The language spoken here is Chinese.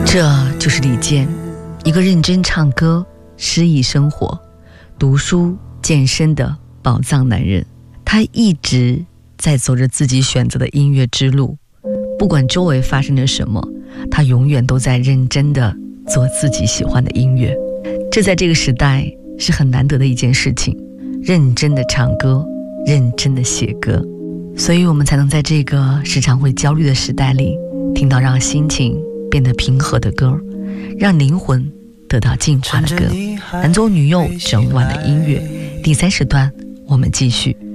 这就是李健，一个认真唱歌、诗意生活、读书、健身的宝藏男人。他一直在走着自己选择的音乐之路，不管周围发生了什么，他永远都在认真的做自己喜欢的音乐。这在这个时代是很难得的一件事情，认真的唱歌，认真的写歌，所以我们才能在这个时常会焦虑的时代里，听到让心情变得平和的歌，让灵魂得到净化的歌。男左女右整晚的音乐，第3时段我们继续。